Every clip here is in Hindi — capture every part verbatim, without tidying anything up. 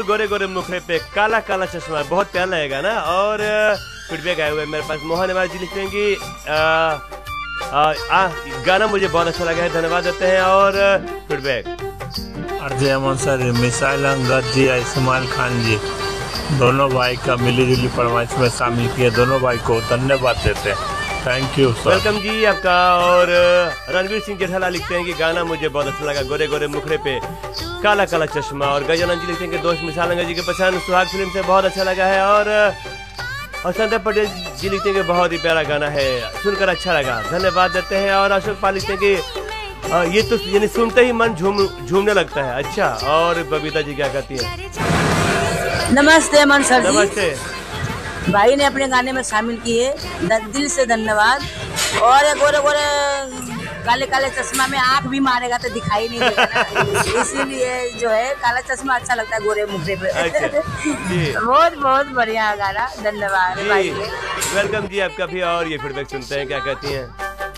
गोरे गोरे मुखड़े पे काला काला चश्मा, बहुत प्यारा लगेगा ना। और फीडबैक आए हुए मेरे पास। मोहन निवास जी लिखते हैं कि आ, आ, आ, गाना मुझे बहुत अच्छा लगा है, धन्यवाद देते हैं। और फीडबैक अर्जे अमन सर, मिसाइल अंगद जी, इस्माइल खान जी, दोनों भाई का मिली जुली फरमाइश में शामिल किए, दोनों भाई को धन्यवाद देते हैं। Thank you sir. वेलकम जी आपका। और रणवीर सिंह जेठाला लिखते हैं कि गाना मुझे बहुत अच्छा लगा, गोरे गोरे मुखड़े पे काला काला चश्मा। और गजानंद जी लिखते हैं कि दोस्त मिसाल अंगद जी के पसंद सुहाग फिल्म से बहुत अच्छा लगा है। और और संजय पटेल जी लिखते हैं कि बहुत ही प्यारा गाना है, सुनकर अच्छा लगा, धन्यवाद देते हैं। और अशोक पाल लिखते हैं कि आ, ये तो यानी सुनते ही मन झूम झूमने लगता है। अच्छा। और बबीता जी क्या कहती है? नमस्ते मन सर जी। नमस्ते। भाई ने अपने गाने में शामिल किए, दिल से धन्यवाद। और गोरे गोरे काले काले चश्मा में आंख भी मारेगा तो दिखाई नहीं देगा ना, इसीलिए जो है काला चश्मा अच्छा लगता है गोरे मुखड़े पे। अच्छा। बहुत बहुत बढ़िया गाना, धन्यवाद भाई के। वेलकम जी आपका भी। और ये फीडबैक सुनते हैं, क्या कहती हैं?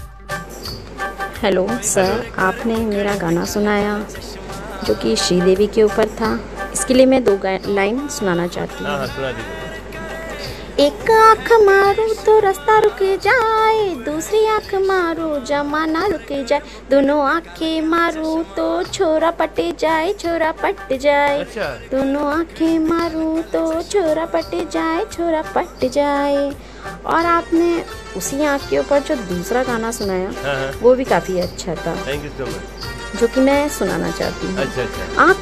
हेलो सर, आपने मेरा गाना सुनाया जो कि श्रीदेवी के ऊपर था, इसके लिए मैं दो लाइन सुनाना चाहती हूँ। हाँ सुना दीजिए। एक आँख मारो तो रास्ता रुक जाए, दूसरी आँख मारो जमाना रुक जाए, दोनों आँखें मारो तो छोरा पट जाए, छोरा पट जाए। अच्छा। दोनों आँखें मारो तो छोरा पट जाए, छोरा पट जाए। और आपने उसी आँख के ऊपर जो दूसरा गाना सुनाया, हाँ हाँ। वो भी काफ़ी अच्छा था। Thank you so much. जो कि मैं सुनाना चाहती हूँ। अच्छा अच्छा। आँख